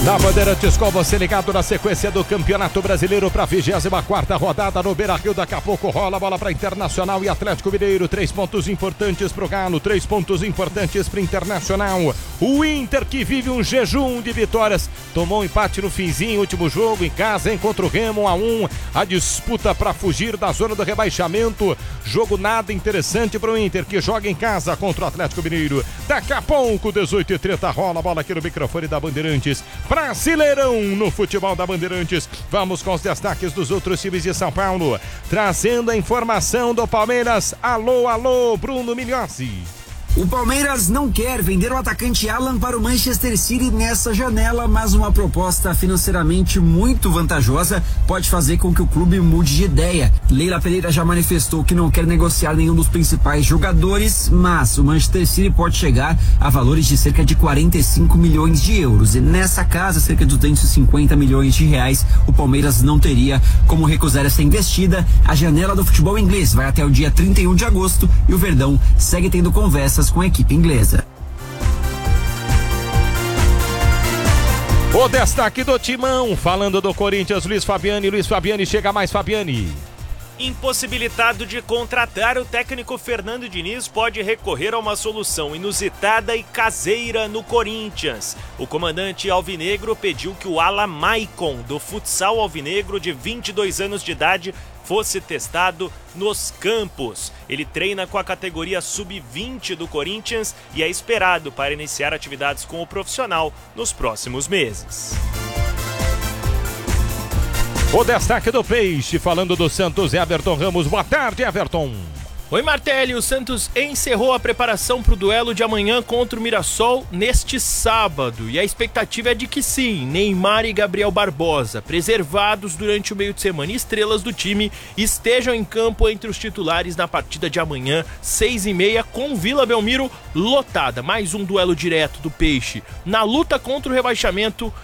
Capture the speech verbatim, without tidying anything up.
Na Bandeirantes, com você ligado na sequência do Campeonato Brasileiro para a vigésima quarta rodada no Beira-Rio. Daqui a pouco rola a bola para Internacional e Atlético Mineiro. Três pontos importantes para o Galo, três pontos importantes para Internacional. O Inter, que vive um jejum de vitórias, tomou um empate no finzinho, último jogo em casa, hein, contra o Remo, um a um. A disputa para fugir da zona do rebaixamento. Jogo nada interessante para o Inter, que joga em casa contra o Atlético Mineiro. Daqui a pouco, dezoito e trinta, rola a bola aqui no microfone da Bandeirantes. Brasileirão no futebol da Bandeirantes. Vamos com os destaques dos outros times de São Paulo, trazendo a informação do Palmeiras. Alô, alô, Bruno Migliozzi. O Palmeiras não quer vender o atacante Alan para o Manchester City nessa janela, mas uma proposta financeiramente muito vantajosa pode fazer com que o clube mude de ideia. Leila Pereira já manifestou que não quer negociar nenhum dos principais jogadores, mas o Manchester City pode chegar a valores de cerca de quarenta e cinco milhões de euros. E nessa casa, cerca de duzentos e cinquenta milhões de reais, o Palmeiras não teria como recusar essa investida. A janela do futebol inglês vai até o dia trinta e um de agosto e o Verdão segue tendo conversas com a equipe inglesa. O destaque do Timão, falando do Corinthians, Luiz Fabiani. Luiz Fabiani, chega mais, Fabiani. Impossibilitado de contratar, o técnico Fernando Diniz pode recorrer a uma solução inusitada e caseira no Corinthians. O comandante alvinegro pediu que o ala Maicon, do futsal alvinegro, de vinte e dois anos de idade, fosse testado nos campos. Ele treina com a categoria sub vinte do Corinthians e é esperado para iniciar atividades com o profissional nos próximos meses. O destaque do Peixe, falando do Santos, Everton Ramos. Boa tarde, Everton. Oi, Martelli. O Santos encerrou a preparação para o duelo de amanhã contra o Mirassol neste sábado. E a expectativa é de que sim, Neymar e Gabriel Barbosa, preservados durante o meio de semana e estrelas do time, estejam em campo entre os titulares na partida de amanhã, seis e meia, com Vila Belmiro lotada. Mais um duelo direto do Peixe na luta contra o rebaixamento